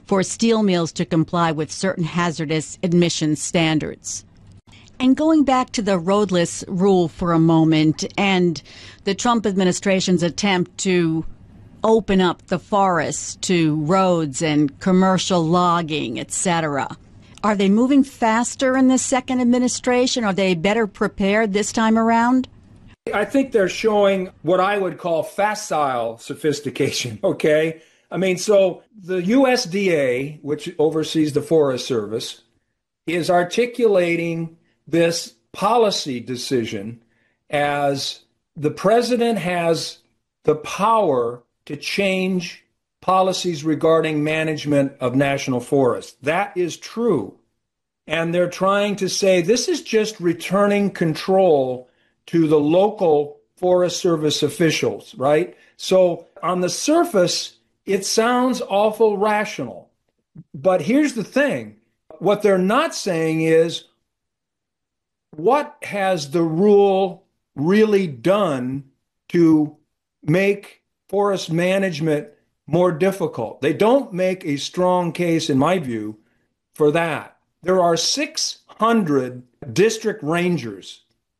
for steel mills to comply with certain hazardous emission standards. And going back to the roadless rule for a moment and the Trump administration's attempt to open up the forests to roads and commercial logging, etc. Are they moving faster in this second administration? Are they better prepared this time around? I think they're showing what I would call facile sophistication, okay? I mean, so the USDA, which oversees the Forest Service, is articulating this policy decision as the president has the power to change policies regarding management of national forests. That is true. And they're trying to say this is just returning control to the local Forest Service officials, right? So on the surface, it sounds awful rational. But here's the thing. What they're not saying is, what has the rule really done to make forest management more difficult? They don't make a strong case, in my view, for that. There are 600 district rangers.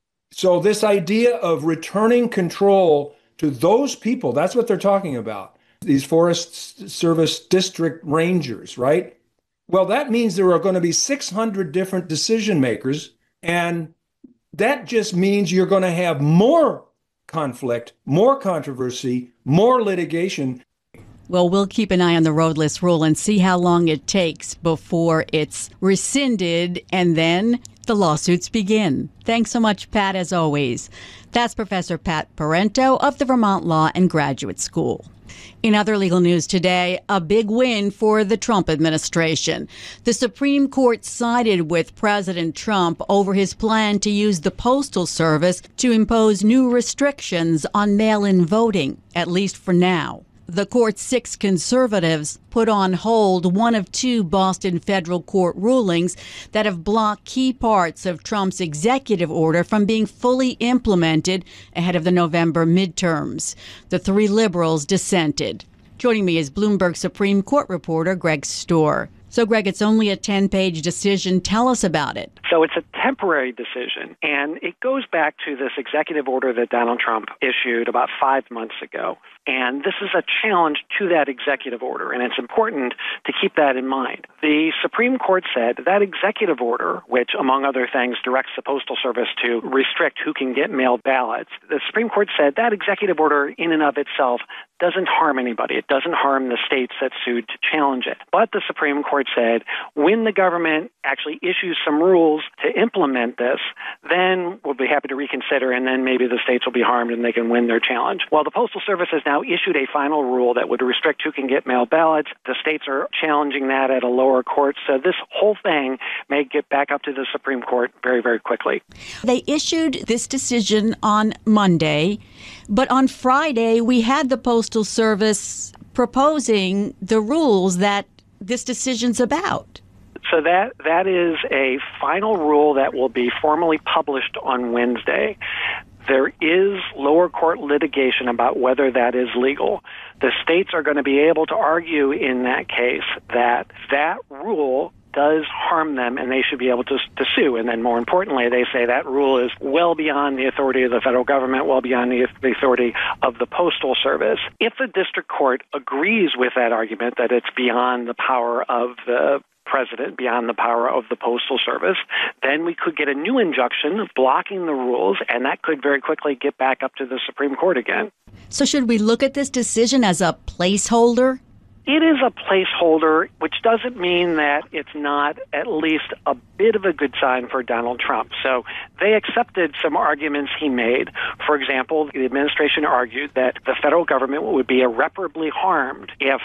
So this idea of returning control to those people, that's what they're talking about, these Forest Service district rangers, right? Well, that means there are going to be 600 different decision makers, and that just means you're going to have more conflict, more controversy, more litigation. Well, we'll keep an eye on the roadless rule and see how long it takes before it's rescinded and then the lawsuits begin. Thanks so much, Pat, as always. That's Professor Pat Parenteau of the Vermont Law and Graduate School. In other legal news today, a big win for the Trump administration. The Supreme Court sided with President Trump over his plan to use the Postal Service to impose new restrictions on mail-in voting, at least for now. The court's 6 conservatives put on hold one of 2 Boston federal court rulings that have blocked key parts of Trump's executive order from being fully implemented ahead of the November midterms. The 3 liberals dissented. Joining me is Bloomberg Supreme Court reporter Greg Stohr. So, Greg, it's only a 10-page decision. Tell us about it. So it's a temporary decision, and it goes back to this executive order that Donald Trump issued about 5 months ago. And this is a challenge to that executive order, and it's important to keep that in mind. The Supreme Court said that executive order, which, among other things, directs the Postal Service to restrict who can get mailed ballots, the Supreme Court said that executive order in and of itself doesn't harm anybody. It doesn't harm the states that sued to challenge it. But the Supreme Court said when the government actually issues some rules to implement this, then we'll be happy to reconsider, and then maybe the states will be harmed and they can win their challenge. Well, the Postal Service has now issued a final rule that would restrict who can get mail ballots. The states are challenging that at a lower court. So this whole thing may get back up to the Supreme Court very, very quickly. They issued this decision on Monday, but on Friday we had the Postal Service proposing the rules that this decision's about. So that is a final rule that will be formally published on Wednesday. There is lower court litigation about whether that is legal. The states are going to be able to argue in that case that that rule does harm them and they should be able to sue. And then more importantly, they say that rule is well beyond the authority of the federal government, well beyond the authority of the Postal Service. If the district court agrees with that argument that it's beyond the power of the president, beyond the power of the Postal Service, then we could get a new injunction blocking the rules, and that could very quickly get back up to the Supreme Court again. So should we look at this decision as a placeholder? It is a placeholder, which doesn't mean that it's not at least a bit of a good sign for Donald Trump. So they accepted some arguments he made. For example, the administration argued that the federal government would be irreparably harmed if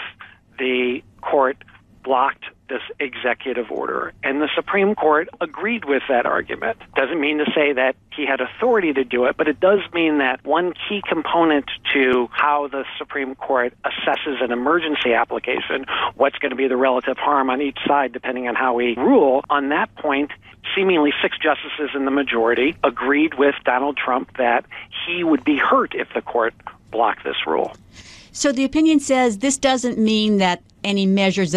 the court blocked this executive order. And the Supreme Court agreed with that argument. Doesn't mean to say that he had authority to do it, but it does mean that one key component to how the Supreme Court assesses an emergency application, what's going to be the relative harm on each side depending on how we rule, on that point, seemingly 6 justices in the majority agreed with Donald Trump that he would be hurt if the court blocked this rule. So the opinion says this doesn't mean that any measures that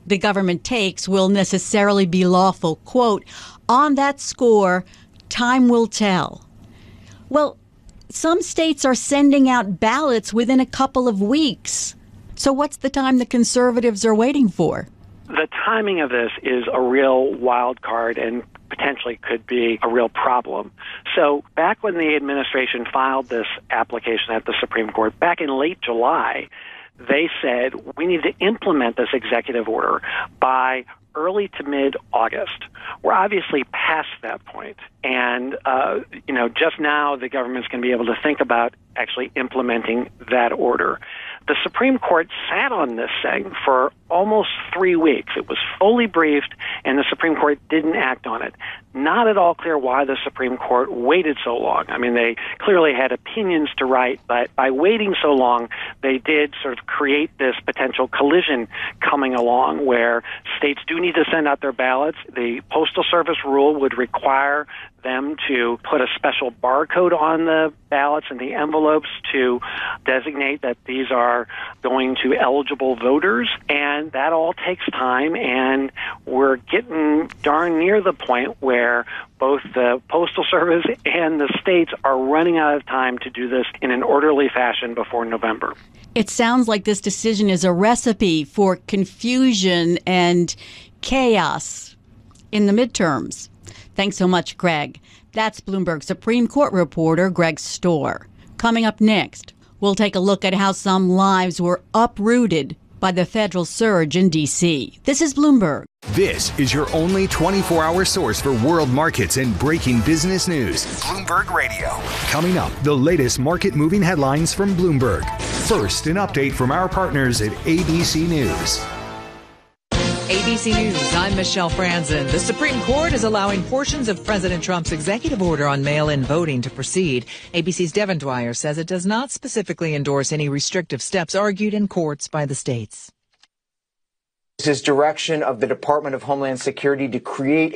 the government takes will necessarily be lawful. Quote, on that score, time will tell. Well, some states are sending out ballots within a couple of weeks. So what's the time the conservatives are waiting for? The timing of this is a real wild card and potentially could be a real problem. So back when the administration filed this application at the Supreme Court, back in late July, they said we need to implement this executive order by early to mid-August. We're obviously past that point. And, just now the government's going to be able to think about actually implementing that order. The Supreme Court sat on this thing for almost 3 weeks. It was fully briefed, and the Supreme Court didn't act on it. Not at all clear why the Supreme Court waited so long. I mean, they clearly had opinions to write, but by waiting so long, they did sort of create this potential collision coming along where states do need to send out their ballots. The Postal Service rule would require them to put a special barcode on the ballots and the envelopes to designate that these are going to eligible voters, and that all takes time, and we're getting darn near the point where both the Postal Service and the states are running out of time to do this in an orderly fashion before November. It sounds like this decision is a recipe for confusion and chaos in the midterms. Thanks so much, Greg. That's Bloomberg Supreme Court reporter Greg Stohr. Coming up next, we'll take a look at how some lives were uprooted by the federal surge in D.C. This is Bloomberg. This is your only 24-hour source for world markets and breaking business news. Bloomberg Radio. Coming up, the latest market-moving headlines from Bloomberg. First, an update from our partners at ABC News. ABC News, I'm Michelle Franzen. The Supreme Court is allowing portions of President Trump's executive order on mail-in voting to proceed. ABC's Devin Dwyer says it does not specifically endorse any restrictive steps argued in courts by the states. This is direction of the Department of Homeland Security to create